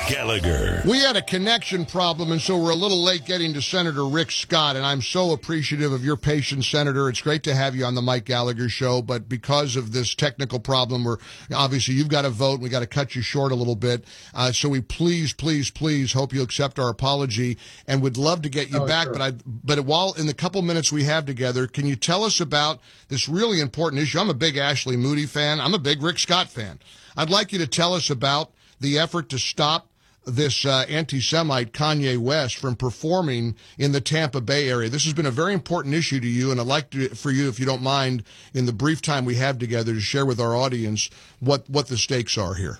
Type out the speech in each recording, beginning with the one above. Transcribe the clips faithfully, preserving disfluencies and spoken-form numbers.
Gallagher. We had a connection problem, and so we're a little late getting to Senator Rick Scott, and I'm so appreciative of your patience, Senator. It's great to have you on the Mike Gallagher Show, but because of this technical problem, we're obviously you've got to vote, and we got to cut you short a little bit. Uh, so we please, please, please hope you accept our apology, and would love to get you oh, back. Sure. But I, but while in the couple minutes we have together, can you tell us about this really important issue? I'm a big Ashley Moody fan. I'm a big Rick Scott fan. I'd like you to tell us about the effort to stop this uh, anti-Semite Kanye West from performing in the Tampa Bay area. This has been a very important issue to you, and I'd like to, for you, if you don't mind, in the brief time we have together, to share with our audience what, what the stakes are here.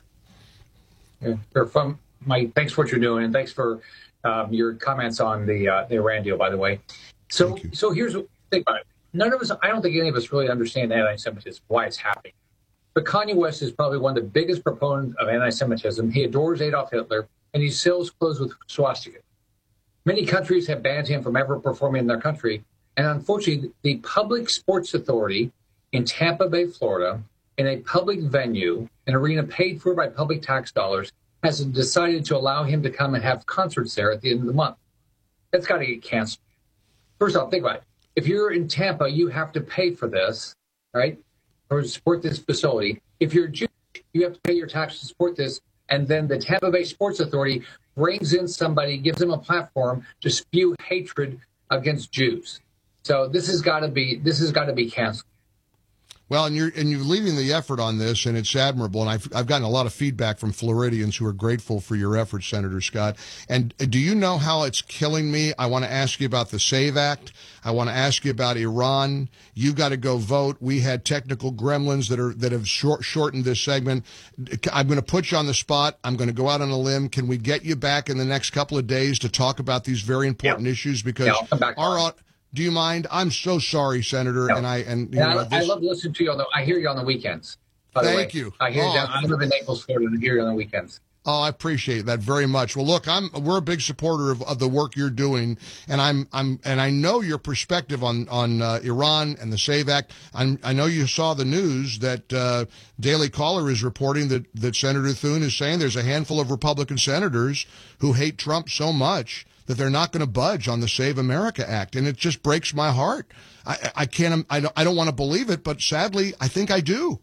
Yeah, sure. From Mike, thanks for what you're doing, and thanks for um, your comments on the uh, the Iran deal, by the way. So, so here's what think about it. None of us, I don't think any of us really understand anti-Semitism, why it's happening. But Kanye West is probably one of the biggest proponents of anti-Semitism. He adores Adolf Hitler, and he sells clothes with swastika. Many countries have banned him from ever performing in their country. And unfortunately, the Public Sports Authority in Tampa Bay, Florida, in a public venue, an arena paid for by public tax dollars, has decided to allow him to come and have concerts there at the end of the month. That's got to get canceled. First off, think about it. If you're in Tampa, you have to pay for this, right? Or support this facility. If you're Jewish, you have to pay your tax to support this. And then the Tampa Bay Sports Authority brings in somebody, gives them a platform to spew hatred against Jews. So this has got to be this has got to be canceled. Well, and you're and you're leading the effort on this, and it's admirable. And I've I've gotten a lot of feedback from Floridians who are grateful for your efforts, Senator Scott. And do you know how it's killing me? I want to ask you about the SAVE Act. I want to ask you about Iran. You've got to go vote. We had technical gremlins that are that have short, shortened this segment. I'm going to put you on the spot. I'm going to go out on a limb. Can we get you back in the next couple of days to talk about these very important yep. issues? Because yeah, I'll come back our Do you mind? I'm so sorry, Senator. No. And I and you and know, I, this... I love listening to you on the. I hear you on the weekends. By Thank the way. you. I hear oh, you. I live in Naples, Florida, and hear you on the weekends. Oh, I appreciate that very much. Well, look, I'm we're a big supporter of, of the work you're doing, and I'm I'm and I know your perspective on on uh, Iran and the SAVE Act. I'm, I know you saw the news that uh, Daily Caller is reporting that that Senator Thune is saying there's a handful of Republican senators who hate Trump so much that they're not going to budge on the Save America Act, and it just breaks my heart. I, I can't. I don't. I don't want to believe it, but sadly, I think I do.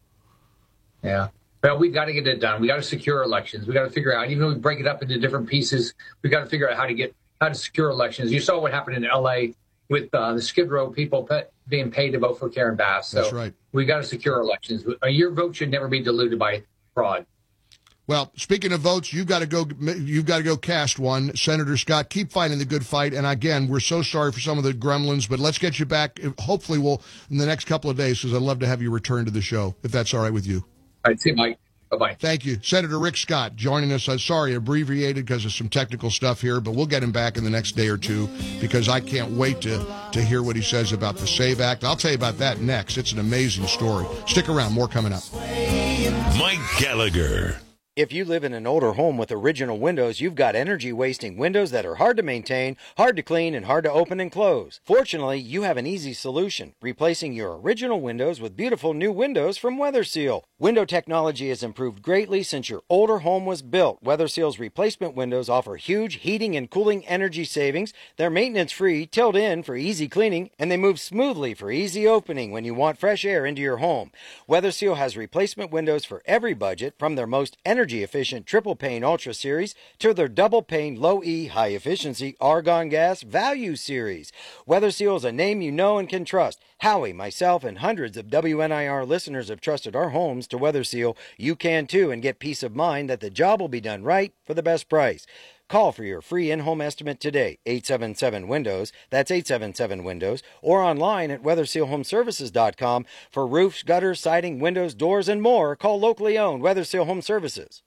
Yeah. Well, we've got to get it done. We got to secure elections. We got to figure out, even though we break it up into different pieces, we got to figure out how to get how to secure elections. You saw what happened in L A with uh, the Skid Row people pe- being paid to vote for Karen Bass. So that's right. We got to secure elections. Your vote should never be diluted by fraud. Well, speaking of votes, you've got to go. You've got to go cast one, Senator Scott. Keep fighting the good fight. And again, we're so sorry for some of the gremlins, but let's get you back. Hopefully, we'll in the next couple of days, because I'd love to have you return to the show if that's all right with you. All right, see you, Mike. Bye-bye. Thank you. Senator Rick Scott joining us. I'm sorry, abbreviated because of some technical stuff here, but we'll get him back in the next day or two because I can't wait to, to hear what he says about the SAVE Act. I'll tell you about that next. It's an amazing story. Stick around. More coming up. Mike Gallagher. If you live in an older home with original windows, you've got energy-wasting windows that are hard to maintain, hard to clean, and hard to open and close. Fortunately, you have an easy solution, replacing your original windows with beautiful new windows from WeatherSeal. Window technology has improved greatly since your older home was built. WeatherSeal's replacement windows offer huge heating and cooling energy savings. They're maintenance-free, tilled in for easy cleaning, and they move smoothly for easy opening when you want fresh air into your home. WeatherSeal has replacement windows for every budget, from their most energy efficient triple pane Ultra series to their double pane low E high efficiency argon gas value series. WeatherSeal is a name you know and can trust. Howie, myself, and hundreds of W N I R listeners have trusted our homes to WeatherSeal. You can too, and get peace of mind that the job will be done right for the best price. Call for your free in-home estimate today, eight seven seven Windows, that's eight seven seven Windows, or online at weather seal home services dot com for roofs, gutters, siding, windows, doors, and more. Call locally owned WeatherSeal Home Services.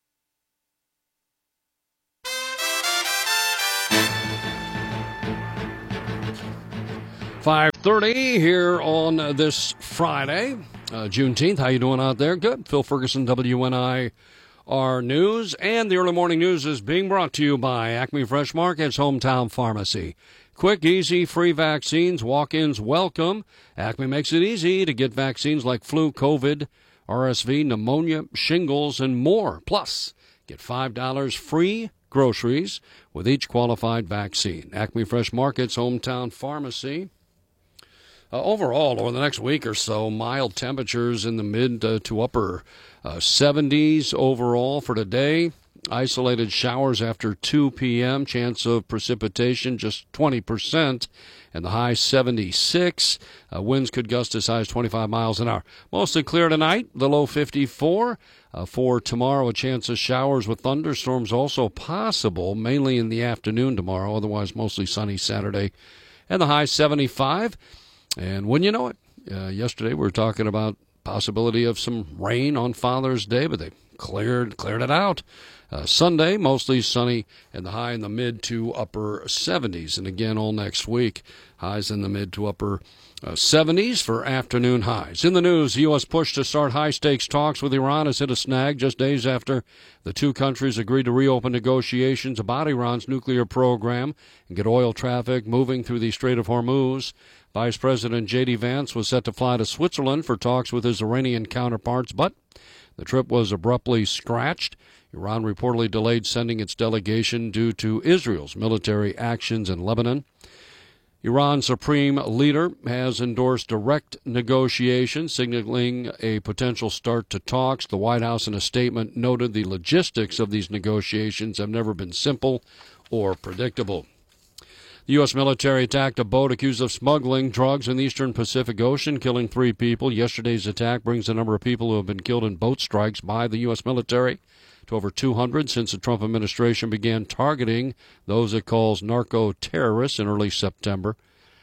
five thirty here on this Friday, uh, Juneteenth. How you doing out there? Good. Phil Ferguson, W N I R News. And the early morning news is being brought to you by Acme Fresh Market's Hometown Pharmacy. Quick, easy, free vaccines. Walk-ins welcome. Acme makes it easy to get vaccines like flu, COVID, R S V, pneumonia, shingles, and more. Plus, Get five dollars free groceries with each qualified vaccine. Acme Fresh Market's hometown pharmacy. Uh, overall, over the next week or so, mild temperatures in the mid uh, to upper uh, seventies overall for today. Isolated showers after two p.m. Chance of precipitation just twenty percent. And the high seventy-six. Uh, winds could gust as high as twenty-five miles an hour. Mostly clear tonight, the low fifty-four. Uh, for tomorrow, a chance of showers with thunderstorms also possible, mainly in the afternoon tomorrow. Otherwise, mostly sunny Saturday. And the high seventy-five. And wouldn't you know it, uh, yesterday we were talking about possibility of some rain on Father's Day, but they cleared cleared it out. Uh, Sunday, mostly sunny, and the high in the mid to upper seventies. And again, all next week, highs in the mid to upper uh, seventies for afternoon highs. In the news, the U S push to start high-stakes talks with Iran has hit a snag just days after the two countries agreed to reopen negotiations about Iran's nuclear program and get oil traffic moving through the Strait of Hormuz. Vice President J D Vance was set to fly to Switzerland for talks with his Iranian counterparts, but the trip was abruptly scratched. Iran reportedly delayed sending its delegation due to Israel's military actions in Lebanon. Iran's supreme leader has endorsed direct negotiations, signaling a potential start to talks. The White House, in a statement, noted the logistics of these negotiations have never been simple or predictable. The U S military attacked a boat accused of smuggling drugs in the eastern Pacific Ocean, killing three people. Yesterday's attack brings the number of people who have been killed in boat strikes by the U S military to over two hundred since the Trump administration began targeting those it calls narco-terrorists in early September.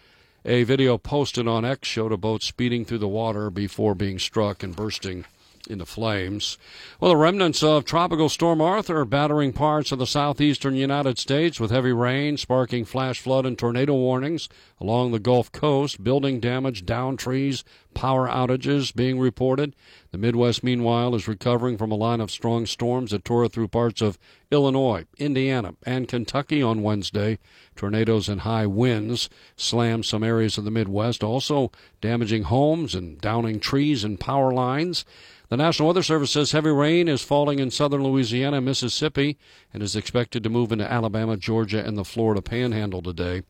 A video posted on X showed a boat speeding through the water before being struck and bursting into flames. Well, the remnants of Tropical Storm Arthur are battering parts of the southeastern United States with heavy rain, sparking flash flood and tornado warnings along the Gulf Coast, building damage, downed trees, power outages being reported. The Midwest, meanwhile, is recovering from a line of strong storms that tore through parts of Illinois, Indiana, and Kentucky on Wednesday. Tornadoes and high winds slammed some areas of the Midwest, also damaging homes and downing trees and power lines. The National Weather Service says heavy rain is falling in southern Louisiana and Mississippi and is expected to move into Alabama, Georgia, and the Florida Panhandle today.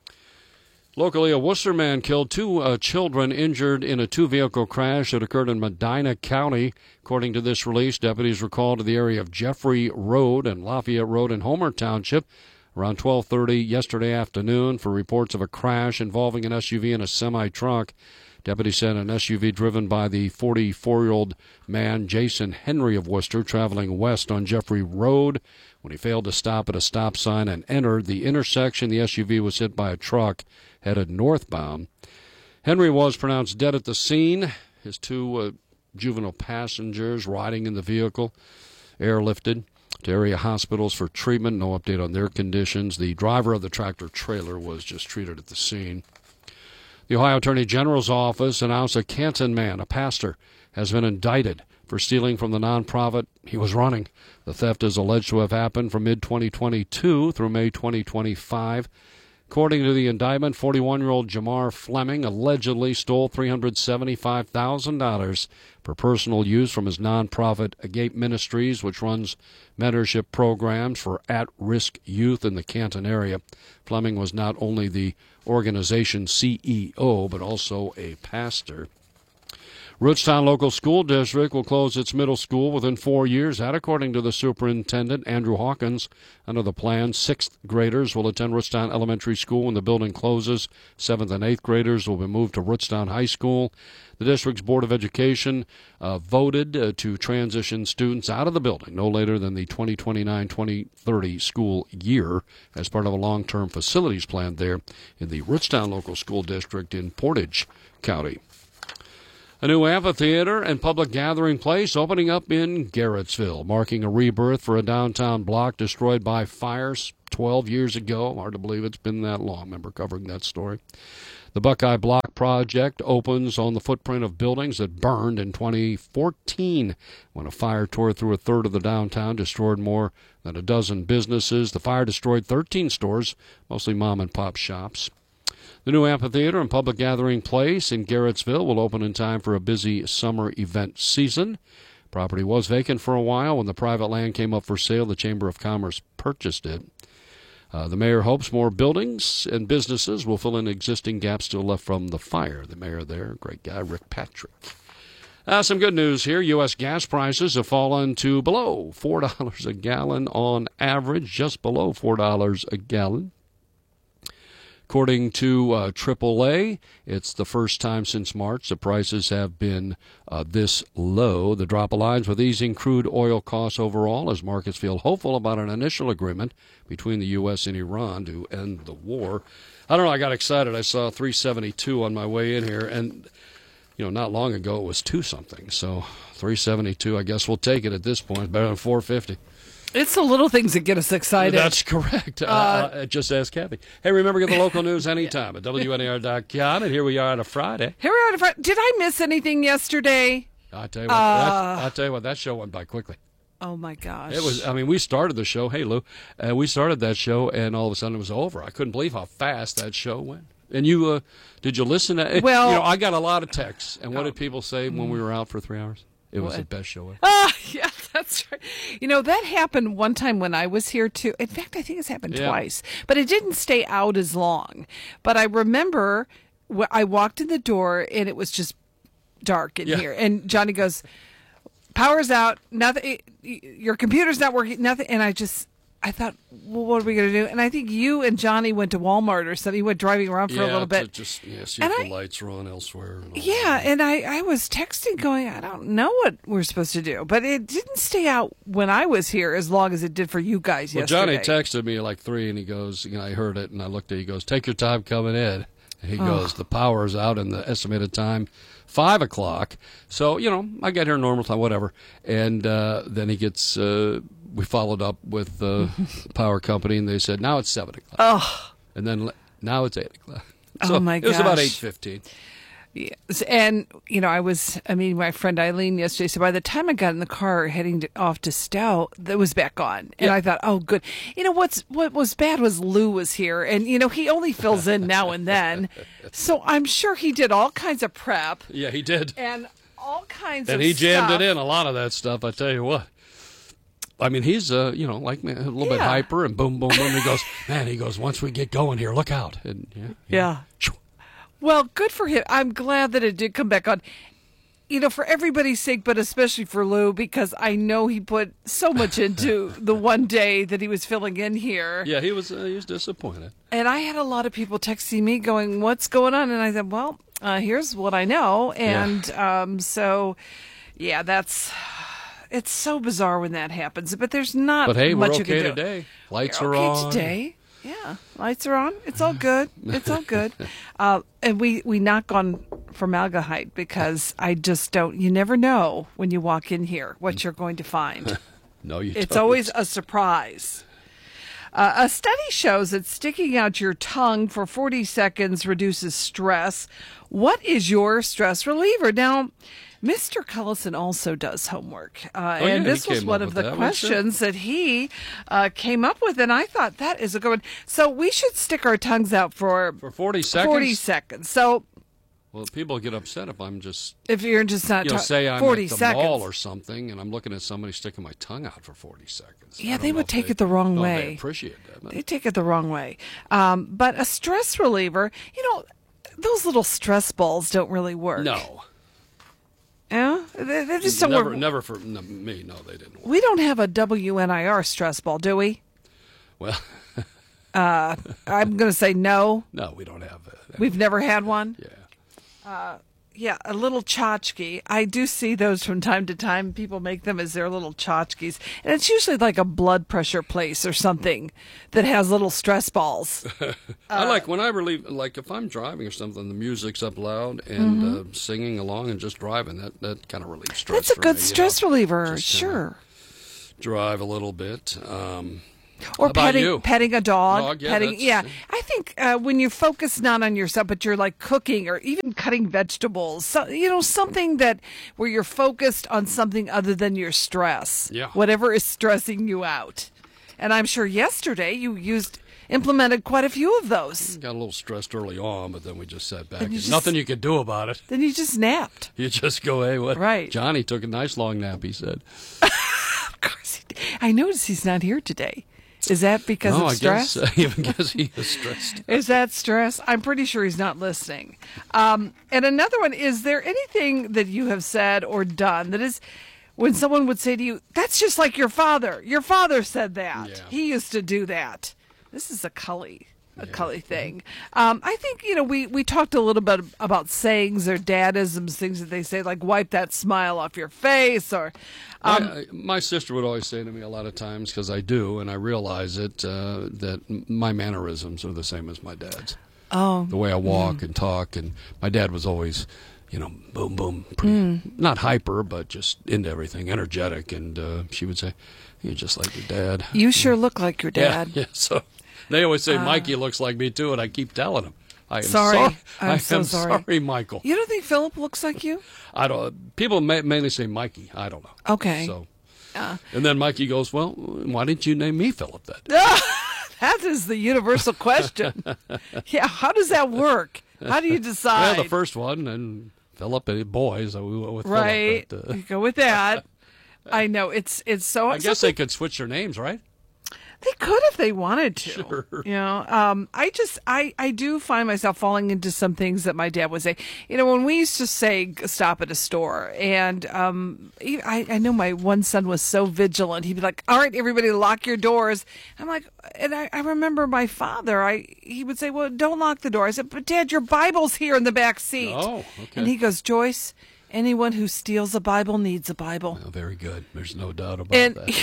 Locally, a Worcester man killed two uh, children injured in a two-vehicle crash that occurred in Medina County. According to this release, deputies were called to the area of Jeffrey Road and Lafayette Road in Homer Township around twelve thirty yesterday afternoon for reports of a crash involving an S U V and a semi-truck. Deputies said an S U V driven by the forty-four-year-old man, Jason Henry of Worcester, traveling west on Jeffrey Road. When he failed to stop at a stop sign and entered the intersection, the S U V was hit by a truck headed northbound. Henry was pronounced dead at the scene. His two uh, juvenile passengers riding in the vehicle airlifted to area hospitals for treatment. No update on their conditions. The driver of the tractor trailer was just treated at the scene. The Ohio Attorney General's office announced a Canton man, a pastor, has been indicted for stealing from the nonprofit he was running. The theft is alleged to have happened from mid twenty twenty-two through May twenty twenty-five. According to the indictment, forty-one-year-old Jamar Fleming allegedly stole three hundred seventy-five thousand dollars for personal use from his nonprofit Agape Ministries, which runs mentorship programs for at-risk youth in the Canton area. Fleming was not only the organization's C E O, but also a pastor. Rootstown Local School District will close its middle school within four years. That, according to the superintendent, Andrew Hawkins. Under the plan, sixth graders will attend Rootstown Elementary School when the building closes. Seventh and eighth graders will be moved to Rootstown High School. The district's Board of Education uh, voted uh, to transition students out of the building no later than the twenty twenty-nine twenty thirty school year as part of a long-term facilities plan there in the Rootstown Local School District in Portage County. A new amphitheater and public gathering place opening up in Garrettsville, marking a rebirth for a downtown block destroyed by fires twelve years ago. Hard to believe it's been that long. I remember covering that story. The Buckeye Block project opens on the footprint of buildings that burned in twenty fourteen when a fire tore through a third of the downtown, destroyed more than a dozen businesses. The fire destroyed thirteen stores, mostly mom-and-pop shops. The new amphitheater and public gathering place in Garrettsville will open in time for a busy summer event season. Property was vacant for a while. When the private land came up for sale, the Chamber of Commerce purchased it. Uh, the mayor hopes more buildings and businesses will fill in existing gaps still left from the fire. The mayor there, great guy, Rick Patrick. Uh, some good news here. U S gas prices have fallen to below four dollars a gallon on average, just below four dollars a gallon. According to uh, triple A, it's the first time since March the prices have been uh, this low. The drop aligns with easing crude oil costs overall as markets feel hopeful about an initial agreement between the U S and Iran to end the war. I don't know, I got excited. I saw three seventy-two on my way in here, and you know, not long ago it was two something. So three seventy-two, I guess we'll take it at this point. Better than four fifty. It's the little things that get us excited. That's correct. Uh, uh, uh, just ask Kathy. Hey, remember, get the local news anytime at W N A R dot com. And here we are on a Friday. Here we are on a Friday. Did I miss anything yesterday? I tell you what, Uh, that, I tell you what, that show went by quickly. Oh, my gosh. It was. I mean, we started the show. Hey, Lou, uh, we started that show, and all of a sudden it was over. I couldn't believe how fast that show went. And you, uh, did you listen to? Well, you know, I got a lot of texts. And what did people say when we were out for three hours? It was What? the best show ever. Ah, yeah, that's right. You know, that happened one time when I was here, too. In fact, I think it's happened Yeah. twice. But it didn't stay out as long. But I remember wh- I walked in the door, and it was just dark in Yeah. here. And Johnny goes, power's out. Nothing. Your computer's not working. Nothing. And I just... I thought, well, what are we going to do? And I think you and Johnny went to Walmart or something. You went driving around for yeah, a little bit. to just yeah, see And if I- the lights are on elsewhere. And all Yeah, that. and I, I was texting going, I don't know what we're supposed to do. But it didn't stay out when I was here as long as it did for you guys Well, yesterday. Johnny texted me at like three, and he goes, you know, I heard it, and I looked at it, he goes, take your time coming in. And he goes, the power's out in the estimated time, five o'clock. So, you know, I get here normal time, whatever. And uh, then he gets, uh, we followed up with uh, the power company, and they said, now it's seven o'clock. Oh, And then now it's eight o'clock. Oh, So my it was about gosh. eight fifteen. yes. And, you know, I was, I mean, my friend Eileen yesterday, so by the time I got in the car heading to, off to Stout, that was back on. And Yeah. I thought, oh, good. You know, what's what was bad was Lou was here. And, you know, he only fills in now and then. So I'm sure he did all kinds of prep Yeah, he did. and all kinds And of he jammed stuff. it in, a lot of that stuff, I tell you what. I mean, he's, uh, you know, like me, a little bit Yeah. hyper, and boom, boom, boom. He goes, man, he goes, once we get going here, look out. And yeah, Yeah. Well, good for him. I'm glad that it did come back on. You know, for everybody's sake, but especially for Lou, because I know he put so much into the one day that he was filling in here. Yeah, he was, uh, he was disappointed. And I had a lot of people texting me going, what's going on? And I said, well, uh, here's what I know. And um, so, yeah, that's... It's so bizarre when that happens, but there's not But hey, we're much you okay can do. today. Lights We're are okay on. today. Yeah, lights are on. It's all good. It's all good. Uh, and we, we knock on formaldehyde because I just don't, you never know when you walk in here what you're going to find. No, you It's don't. always a surprise. Uh, a study shows that sticking out your tongue for forty seconds reduces stress. What is your stress reliever? Now, Mister Cullison also does homework. Uh, Oh, yeah, and he this was came one up of with the that one, sure. questions that he uh, came up with, and I thought that is a good one. So we should stick our tongues out for, For forty seconds? forty seconds. So Well, people get upset if I'm just, if you're just not you know, ta- say I'm forty at the seconds. mall or something, and I'm looking at somebody sticking my tongue out for forty seconds. Yeah, I don't they know would if take they- it the wrong no, way. They appreciate that. but- They take it the wrong way. Um, but a stress reliever, you know, those little stress balls don't really work. No. Yeah? They, they just don't Never, work. never for no, me, no, they didn't work. We don't have a W N I R stress ball, do we? Well, I'm going to say no. no, we don't have that. We've never had one. Yeah. Yeah, a little tchotchke. I do see those from time to time. People make them as their little tchotchkes. And it's usually like a blood pressure place or something that has little stress balls. I like when I relieve, like if I'm driving or something, the music's up loud and uh, singing along and just driving. That that kind of relieves stress. Mm-hmm. That's a for good me, you stress know. reliever, Just kinda sure. Drive a little bit. Um, Or How about petting, you? petting a dog. Dog, yeah, petting, that's- yeah. I think uh, when you focus not on yourself, but you're like cooking or even cutting vegetables, so, you know, something that where you're focused on something other than your stress. Yeah. Whatever is stressing you out. And I'm sure yesterday you used implemented quite a few of those. Got a little stressed early on, but then we just sat back. Then you And just- nothing you could do about it. Then you just napped. You just go, hey, what? Right. Johnny took a nice long nap, he said. Of course, he did. I noticed he's not here today. Is that because no, of I stress? guess, I even guess he was stressed. Is that stress? I'm pretty sure he's not listening. Um, and another one, is there anything that you have said or done that is when someone would say to you, that's just like your father. Your father said that. Yeah. He used to do that. This is a Cully. A Cully thing. Um, I think, you know, we, we talked a little bit about sayings or dadisms, things that they say, like wipe that smile off your face or... Um, I, I, my sister would always say to me a lot of times, because I do, and I realize it, uh, that m- my mannerisms are the same as my dad's. oh. The way I walk and talk, and my dad was always, you know, boom, boom, pretty, not hyper, but just into everything, energetic, and uh, she would say, you're just like your dad. You sure look like your Yeah, dad. yeah, so they always say Mikey looks like me too, and I keep telling them. I am Sorry. sorry. I'm I so am sorry. Michael. You don't think Philip looks like you? I don't. People ma- mainly say Mikey. I don't know. Okay. So, and then Mikey goes, "Well, why didn't you name me Philip then?" That is the universal question. Yeah, how does that work? How do you decide? Well, the first one, and Philip, uh, boys, so we went with right. Philip. But, uh, You go with that. I know it's it's so. I guess they could switch their names, right? They could if they wanted to. Sure. You know, um, I just, I, I do find myself falling into some things that my dad would say. You know, when we used to say stop at a store, and um, he- I, I know my one son was so vigilant. He'd be like, "All right, everybody, lock your doors." I'm like, and I, I remember my father. I he would say, "Well, don't lock the door." I said, "But Dad, your Bible's here in the back seat." Oh, okay. And he goes, "Joyce, anyone who steals a Bible needs a Bible." Oh, very good. There's no doubt about And that.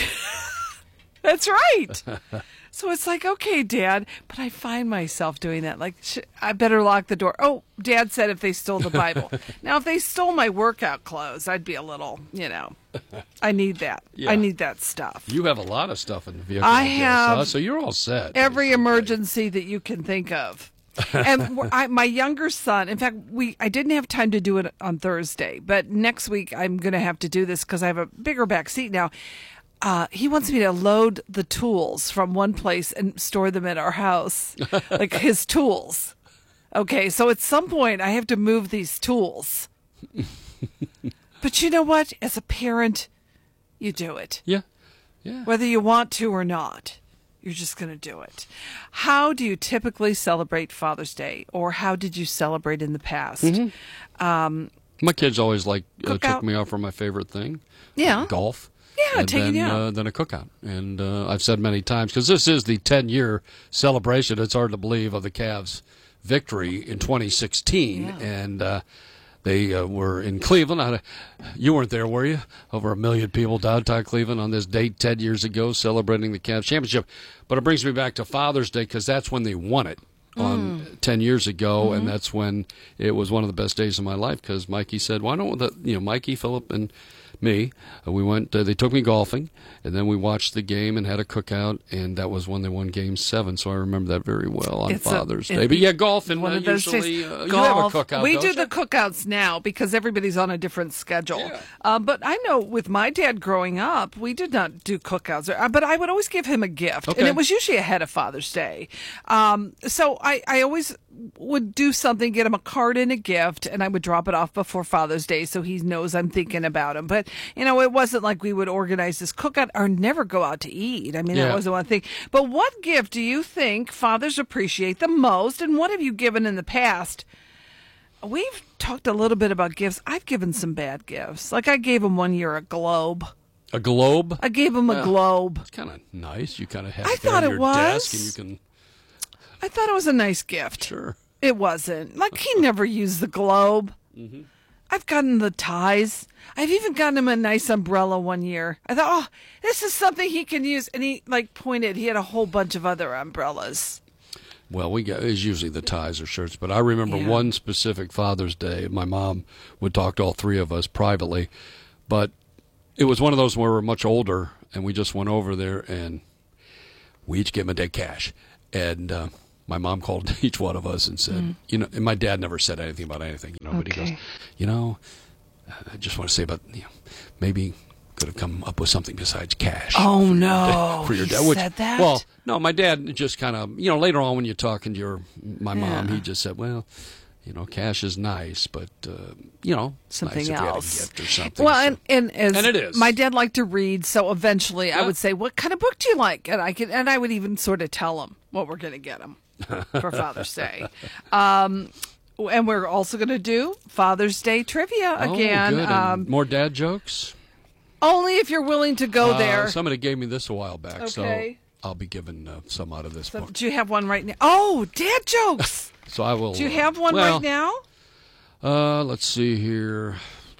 that's right. So it's like, okay, Dad, but I find myself doing that. Like, sh- I better lock the door. Oh, Dad said if they stole the Bible. Now, if they stole my workout clothes, I'd be a little, you know, I need that. Yeah. I need that stuff. You have a lot of stuff in the vehicle. I guess, have huh? So you're all set. Every basically. emergency that you can think of. And we're- I, my younger son, in fact, we I didn't have time to do it on Thursday, but next week I'm going to have to do this because I have a bigger back seat now. Uh, he wants me to load the tools from one place and store them at our house, like his tools. Okay, so at some point I have to move these tools. But you know what? As a parent, you do it. Yeah. Yeah. Whether you want to or not, you're just going to do it. How do you typically celebrate Father's Day, or how did you celebrate in the past? My kids always like uh, Cookout. took me out for my favorite thing. Yeah. Golf. Yeah, and taking then, you out. Uh, then a cookout. And uh, I've said many times, because this is the ten-year celebration, it's hard to believe, of the Cavs' victory in twenty sixteen. Yeah. And uh, they uh, were in Cleveland. I, you weren't there, were you? Over a million people downtown Cleveland on this date ten years ago celebrating the Cavs championship. But it brings me back to Father's Day, because that's when they won it. On Mm. ten years ago, Mm-hmm. and that's when it was one of the best days of my life, because Mikey said, "Why don't the you know Mikey, Philip, and me? Uh, we went. Uh, they took me golfing, and then we watched the game and had a cookout, and that was when they won Game Seven. So I remember that very well on It's a- Father's it- Day. But yeah, golf and One uh, of those usually days. uh, you Golf. have a cookout. We don't do you? the cookouts now because everybody's on a different schedule. Yeah. Uh, but I know with my dad growing up, we did not do cookouts. Uh, But I would always give him a gift, and Okay. it was usually ahead of Father's Day. Um, so I, I always would do something, get him a card and a gift, and I would drop it off before Father's Day so he knows I'm thinking about him. But, you know, it wasn't like we would organize this cookout or never go out to eat. I mean, that Yeah. wasn't one thing. But what gift do you think fathers appreciate the most, and what have you given in the past? We've talked a little bit about gifts. I've given some bad gifts. Like I gave him one year a globe. A globe. I gave him a Yeah. globe. It's kind of nice. You kind of have I it there thought on it your was. desk, and you can I thought it was a nice gift. sure. It wasn't. Like, he never used the globe. Mm-hmm. I've gotten the ties. I've even gotten him a nice umbrella one year. I thought, oh, this is something he can use. And he, like, pointed. He had a whole bunch of other umbrellas. Well, we got it's usually the ties or shirts, but I remember Yeah. one specific Father's Day. My mom would talk to all three of us privately, but it was one of those where we were much older, and we just went over there and we each gave him a day cash. And uh, my mom called each one of us and said, you know, and my dad never said anything about anything, you know, but he Okay. goes, you know, I just want to say about, you know, maybe could have come up with something besides cash. Oh, for no. Your dad, for your He dad. Which, said that? Well, no, my dad just kind of, you know, later on when you're talking to your my mom, Yeah. he just said, well, you know, cash is nice, but, uh, you know, it's Something nice if else. you had a gift or something. Well, so. and, and as And it is. my dad liked to read, so eventually I Yeah. would say, "What kind of book do you like?" And I could, and I would even sort of tell him what we're going to get him for Father's Day. Um, and we're also going to do Father's Day trivia Oh, again. good. And Um, more dad jokes? only if you're willing to go Uh, there. somebody gave me this a while back, Okay. so I'll be giving uh, some out of this So, book. do you have one right now? Oh, dad jokes. So I will. Do you uh, have one well, right now? Uh, let's see here.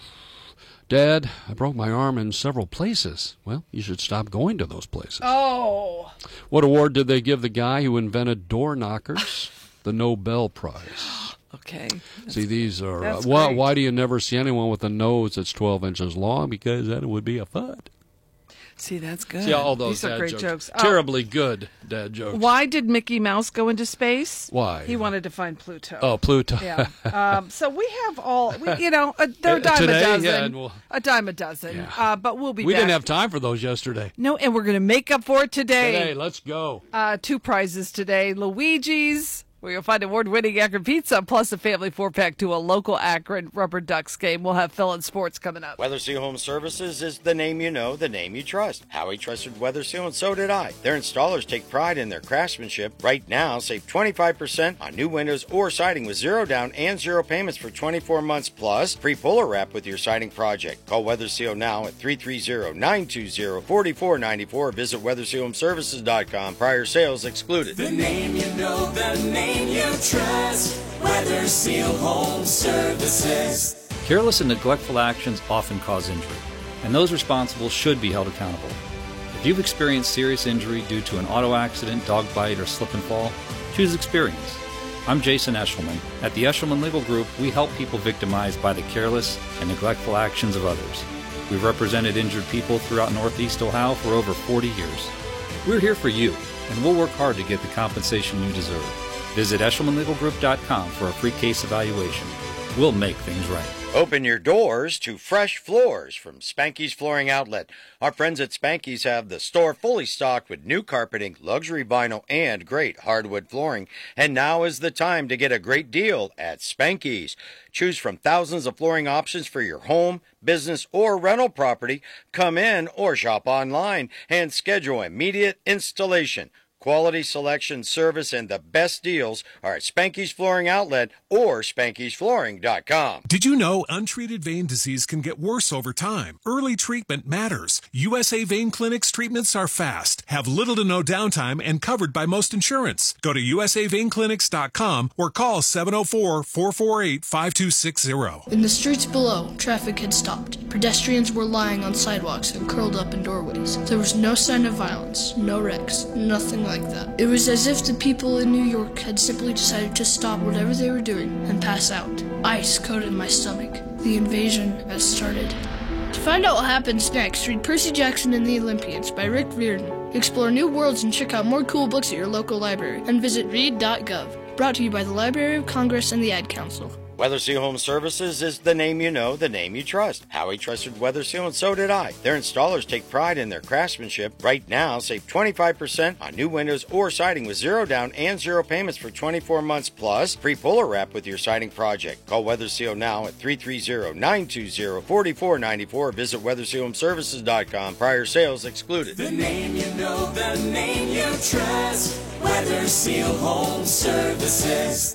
Dad, I broke my arm in several places. Well, you should stop going to those places. Oh. What award did they give the guy who invented door knockers? The Nobel Prize. Okay. See, these are. Uh, that's why, great. why do you never see anyone with a nose that's twelve inches long? Because then it would be a foot. See, that's good. See, all those These are dad great jokes. jokes. Oh. Terribly good dad jokes. Why did Mickey Mouse go into space? Why? He wanted to find Pluto. Oh, Pluto. Yeah. Um, so we have all, we, you know, a, they're a dime Today? a dozen. Yeah, and we'll- a dime a dozen. Yeah. Uh, but we'll be We back. didn't have time for those yesterday. No, and we're going to make up for it today. Today, let's go. Uh, two prizes today. Luigi's, where you'll find award-winning Akron pizza, plus a family four-pack to a local Akron Rubber Ducks game. We'll have Phil and Sports coming up. Weather Seal Home Services is the name you know, the name you trust. Howie trusted Weather Seal, and so did I. Their installers take pride in their craftsmanship. Right now, save twenty-five percent on new windows or siding with zero down and zero payments for twenty-four months, plus free puller wrap with your siding project. Call Weather Seal now at three three zero, nine two zero, four four nine four or visit weather seal home services dot com. Prior sales excluded. The name you know, the name you trust. Weather Seal Home Services. Careless and neglectful actions often cause injury, and those responsible should be held accountable. If you've experienced serious injury due to an auto accident, dog bite, or slip and fall, choose experience. I'm Jason Eshelman. At the Eshelman Legal Group, we help people victimized by the careless and neglectful actions of others. We've represented injured people throughout Northeast Ohio for over forty years. We're here for you, and we'll work hard to get the compensation you deserve. Visit eshelman legal group dot com for a free case evaluation. We'll make things right. Open your doors to fresh floors from Spanky's Flooring Outlet. Our friends at Spanky's have the store fully stocked with new carpeting, luxury vinyl, and great hardwood flooring. And now is the time to get a great deal at Spanky's. Choose from thousands of flooring options for your home, business, or rental property. Come in or shop online and schedule immediate installation. Quality selection, service, and the best deals are at Spanky's Flooring Outlet or spankys flooring dot com. Did you know untreated vein disease can get worse over time? Early treatment matters. U S A Vein Clinic's treatments are fast, have little to no downtime, and covered by most insurance. Go to U S A vein clinics dot com or call seven oh four, four four eight, five two six zero. In the streets below, traffic had stopped. Pedestrians were lying on sidewalks and curled up in doorways. There was no sign of violence, no wrecks, nothing like that. It was as if the people in New York had simply decided to stop whatever they were doing and pass out. Ice coated my stomach. The invasion has started. To find out what happens next, read Percy Jackson and the Olympians by Rick Riordan. Explore new worlds and check out more cool books at your local library. And visit read dot gov. Brought to you by the Library of Congress and the Ad Council. Weather Seal Home Services is the name you know, the name you trust. Howie trusted Weather Seal, and so did I. Their installers take pride in their craftsmanship. Right now, save twenty-five percent on new windows or siding with zero down and zero payments for twenty-four months, plus free puller wrap with your siding project. Call Weather Seal now at three three zero, nine two zero, four four nine four or visit weather seal home services dot com. Prior sales excluded. The name you know, the name you trust. Weather Seal Home Services.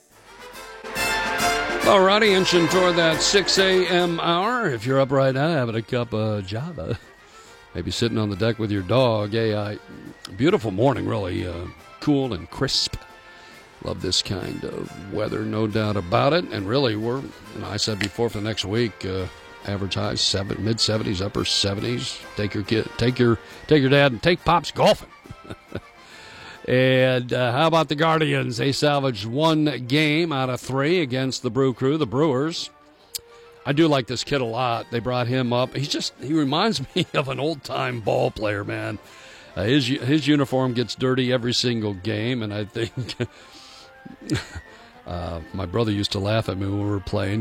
Alrighty, inching toward that six a.m. hour. If you're up right now having a cup of Java, maybe sitting on the deck with your dog. Hey, uh, beautiful morning, really. Uh, cool and crisp. Love this kind of weather, no doubt about it. And really, we're, you know, I said before for the next week, uh, advertise seven, mid seventies, upper seventies. Take your kid, take your, take your dad, and take Pops golfing. And uh, how about the Guardians? They salvaged one game out of three against the Brew Crew, the Brewers. I do like this kid a lot. They brought him up. He's just, he reminds me of an old-time ball player, man. Uh, his his uniform gets dirty every single game, and I think uh, my brother used to laugh at me when we were playing.